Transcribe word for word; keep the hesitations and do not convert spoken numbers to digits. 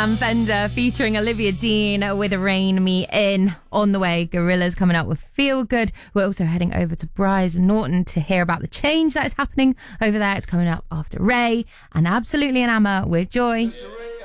Sam Fender featuring Olivia Dean with Rain Me In. On the way, Gorillaz coming up with Feel Good. We're also heading over to Bryce Norton to hear about the change that is happening over there. It's coming up after Ray and Absolutely an Amma with Joy.